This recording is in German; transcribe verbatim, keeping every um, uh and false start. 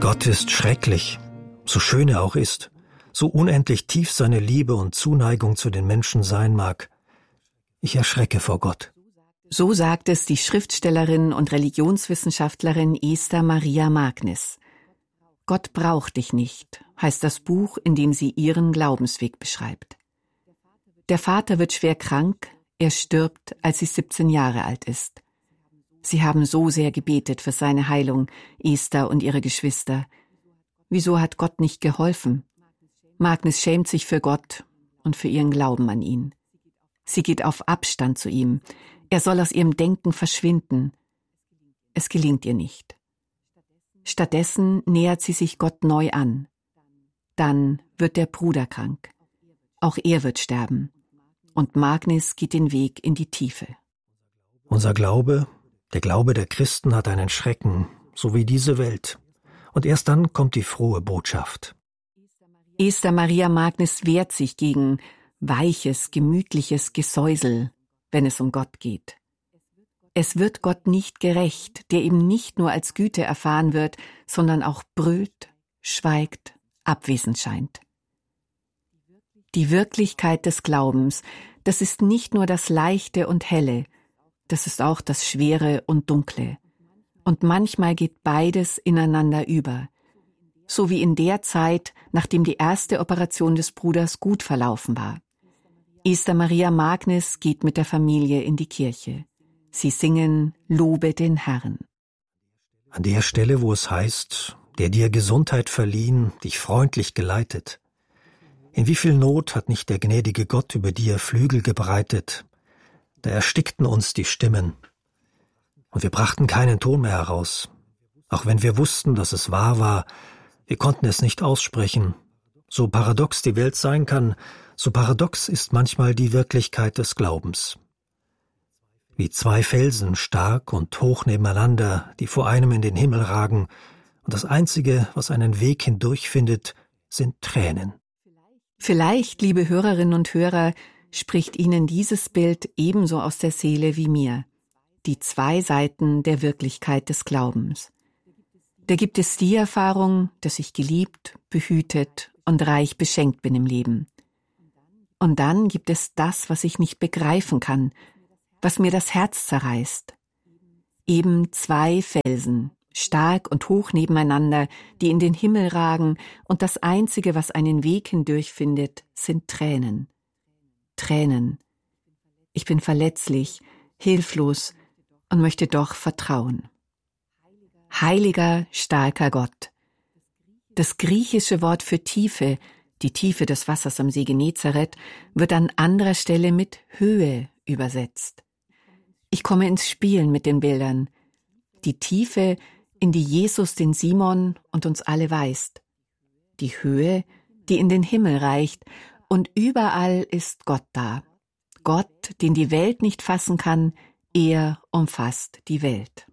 Gott ist schrecklich, so schön er auch ist, so unendlich tief seine Liebe und Zuneigung zu den Menschen sein mag. Ich erschrecke vor Gott. So sagt es die Schriftstellerin und Religionswissenschaftlerin Esther Maria Magnis. Gott braucht dich nicht, heißt das Buch, in dem sie ihren Glaubensweg beschreibt. Der Vater wird schwer krank, er stirbt, als sie siebzehn Jahre alt ist. Sie haben so sehr gebetet für seine Heilung, Esther und ihre Geschwister. Wieso hat Gott nicht geholfen? Magnis schämt sich für Gott und für ihren Glauben an ihn. Sie geht auf Abstand zu ihm. Er soll aus ihrem Denken verschwinden. Es gelingt ihr nicht. Stattdessen nähert sie sich Gott neu an. Dann wird der Bruder krank. Auch er wird sterben. Und Magnis geht den Weg in die Tiefe. Unser Glaube, der Glaube der Christen hat einen Schrecken, so wie diese Welt. Und erst dann kommt die frohe Botschaft. Esther Maria Magnis wehrt sich gegen weiches, gemütliches Gesäusel, wenn es um Gott geht. Es wird Gott nicht gerecht, der ihm nicht nur als Güte erfahren wird, sondern auch brüllt, schweigt, abwesend scheint. Die Wirklichkeit des Glaubens, das ist nicht nur das Leichte und Helle, das ist auch das Schwere und Dunkle. Und manchmal geht beides ineinander über. So wie in der Zeit, nachdem die erste Operation des Bruders gut verlaufen war. Esther Maria Magnis geht mit der Familie in die Kirche. Sie singen »Lobe den Herrn«. An der Stelle, wo es heißt, der dir Gesundheit verliehen, dich freundlich geleitet. In wie viel Not hat nicht der gnädige Gott über dir Flügel gebreitet? Da erstickten uns die Stimmen. Und wir brachten keinen Ton mehr heraus. Auch wenn wir wussten, dass es wahr war, wir konnten es nicht aussprechen. So paradox die Welt sein kann, so paradox ist manchmal die Wirklichkeit des Glaubens. Wie zwei Felsen, stark und hoch nebeneinander, die vor einem in den Himmel ragen, und das Einzige, was einen Weg hindurch findet, sind Tränen. Vielleicht, liebe Hörerinnen und Hörer, spricht Ihnen dieses Bild ebenso aus der Seele wie mir. Die zwei Seiten der Wirklichkeit des Glaubens. Da gibt es die Erfahrung, dass ich geliebt, behütet und reich beschenkt bin im Leben. Und dann gibt es das, was ich nicht begreifen kann, was mir das Herz zerreißt. Eben zwei Felsen, stark und hoch nebeneinander, die in den Himmel ragen, und das Einzige, was einen Weg hindurch findet, sind Tränen. Tränen. Ich bin verletzlich, hilflos und möchte doch vertrauen. Heiliger, starker Gott. Das griechische Wort für Tiefe, die Tiefe des Wassers am See Genezareth, wird an anderer Stelle mit Höhe übersetzt. Ich komme ins Spielen mit den Bildern. Die Tiefe, in die Jesus den Simon und uns alle weist. Die Höhe, die in den Himmel reicht, und überall ist Gott da. Gott, den die Welt nicht fassen kann, er umfasst die Welt.